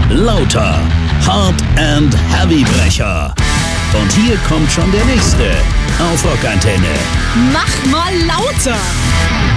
Lauter. Hard and Heavybrecher. Und hier kommt schon der nächste auf Rockantenne. Mach mal lauter!